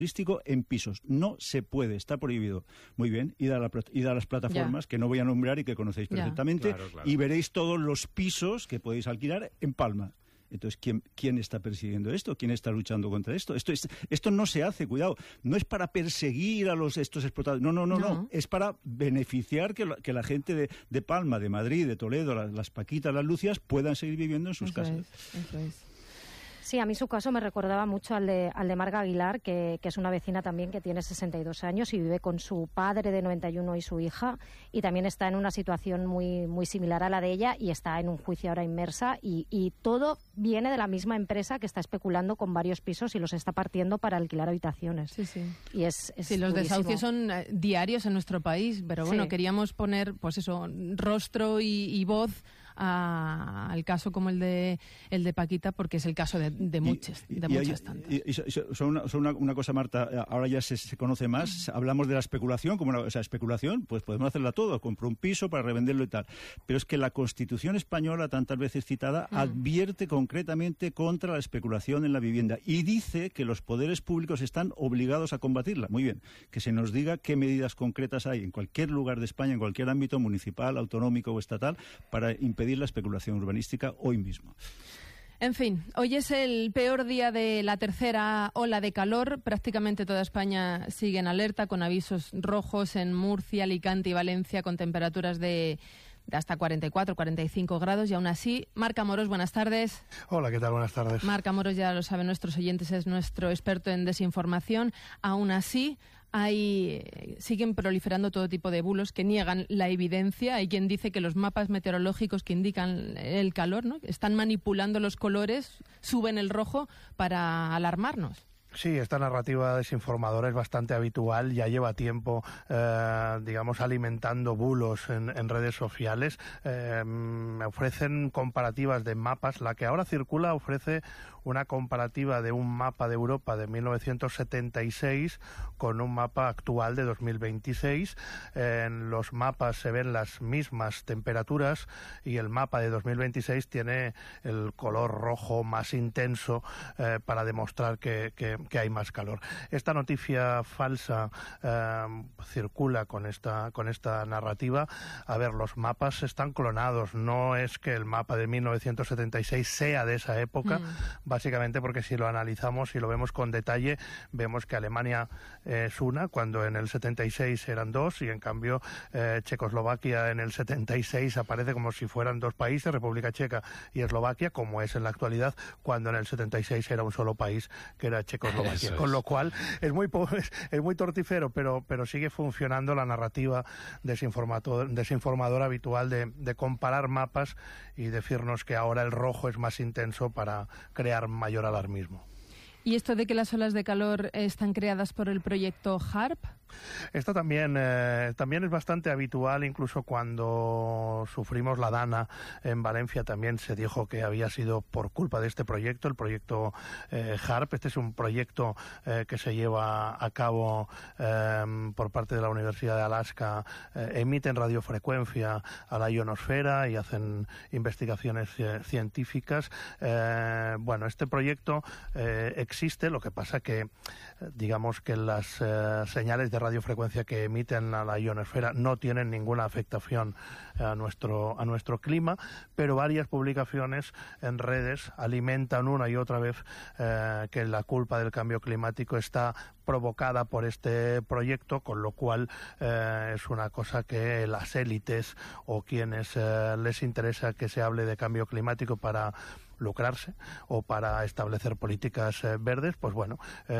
turístico en pisos. No se puede, está prohibido. Muy bien, id a las plataformas que no voy a nombrar y que conocéis perfectamente, claro. Y veréis todos los pisos que podéis alquilar en Palma. Entonces, ¿quién está persiguiendo esto? ¿Quién está luchando contra esto? Esto no se hace, cuidado. No es para perseguir a estos explotadores. No. Es para beneficiar que la gente de Palma, de Madrid, de Toledo, las Paquitas, las Lucias, puedan seguir viviendo en sus casas. Eso es. Sí, a mí su caso me recordaba mucho al de Marga Aguilar, que es una vecina también que tiene 62 años y vive con su padre de 91 y su hija, y también está en una situación muy, muy similar a la de ella y está en un juicio ahora inmersa, y todo viene de la misma empresa que está especulando con varios pisos y los está partiendo para alquilar habitaciones. Sí. Y es sí, los desahucios son diarios en nuestro país, pero bueno, queríamos poner, pues eso, rostro y voz al caso como el de Paquita, porque es el caso de muchas tantas. Y son una cosa, Marta, ahora ya se conoce más, hablamos de la especulación, especulación, pues podemos hacerla todo, compro un piso para revenderlo y tal, pero es que la Constitución española, tantas veces citada, advierte concretamente contra la especulación en la vivienda y dice que los poderes públicos están obligados a combatirla. Muy bien, que se nos diga qué medidas concretas hay en cualquier lugar de España, en cualquier ámbito municipal, autonómico o estatal, para impedir la especulación urbanística hoy mismo. En fin, hoy es el peor día de la tercera ola de calor. Prácticamente toda España sigue en alerta, con avisos rojos en Murcia, Alicante y Valencia, con temperaturas de hasta 44, 45 grados, y aún así, Marc Amorós, buenas tardes. Hola, ¿qué tal? Buenas tardes. Marc Amorós, ya lo saben nuestros oyentes, es nuestro experto en desinformación. Aún así, siguen proliferando todo tipo de bulos que niegan la evidencia. Hay quien dice que los mapas meteorológicos que indican el calor, ¿no?, están manipulando los colores, suben el rojo para alarmarnos. Sí, esta narrativa desinformadora es bastante habitual, ya lleva tiempo, alimentando bulos en redes sociales. Me ofrecen comparativas de mapas. La que ahora circula ofrece una comparativa de un mapa de Europa de 1976 con un mapa actual de 2026. En los mapas se ven las mismas temperaturas y el mapa de 2026 tiene el color rojo más intenso para demostrar que hay más calor. Esta noticia falsa circula con esta narrativa. A ver, los mapas están clonados. No es que el mapa de 1976 sea de esa época, básicamente porque si lo analizamos y lo vemos con detalle, vemos que Alemania es una, cuando en el 76 eran dos, y en cambio Checoslovaquia en el 76 aparece como si fueran dos países, República Checa y Eslovaquia, como es en la actualidad, cuando en el 76 era un solo país, que era Checoslovaquia. Con lo cual es muy torticero, pero sigue funcionando la narrativa desinformadora habitual de comparar mapas y decirnos que ahora el rojo es más intenso para crear mayor alarmismo. ¿Y esto de que las olas de calor están creadas por el proyecto HARP? Esto también es bastante habitual. Incluso cuando sufrimos la Dana en Valencia también se dijo que había sido por culpa de este proyecto, el proyecto HARP. Este es un proyecto que se lleva a cabo por parte de la Universidad de Alaska. Emiten radiofrecuencia a la ionosfera y hacen investigaciones científicas. Este proyecto existe, lo que pasa que digamos que las señales de radiofrecuencia que emiten a la ionosfera no tienen ninguna afectación a nuestro clima, pero varias publicaciones en redes alimentan una y otra vez que la culpa del cambio climático está provocada por este proyecto, con lo cual es una cosa que las élites o quienes les interesa que se hable de cambio climático para lucrarse o para establecer políticas verdes, pues bueno,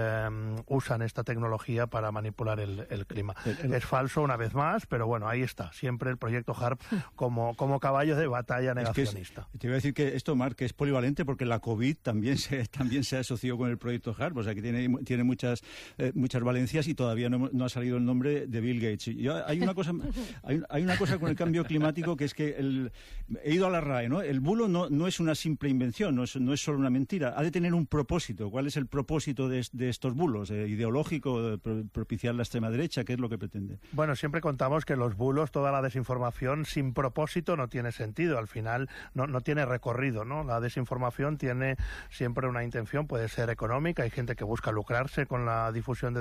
usan esta tecnología para manipular el clima. Es falso una vez más, pero bueno, ahí está, siempre el proyecto HARP como caballo de batalla negacionista. Te iba a decir que esto, Marc, que es polivalente, porque la COVID también se asoció con el proyecto HARP, o sea que tiene muchas valencias, y todavía no ha salido el nombre de Bill Gates. Hay una cosa con el cambio climático, que es que he ido a la RAE, ¿no? El bulo no es una simple invención intención, no es solo una mentira. Ha de tener un propósito. ¿Cuál es el propósito de estos bulos? ¿Ideológico? ¿Propiciar la extrema derecha? ¿Qué es lo que pretende? Bueno, siempre contamos que los bulos, toda la desinformación sin propósito no tiene sentido. Al final no tiene recorrido, ¿no? La desinformación tiene siempre una intención, puede ser económica. Hay gente que busca lucrarse con la difusión de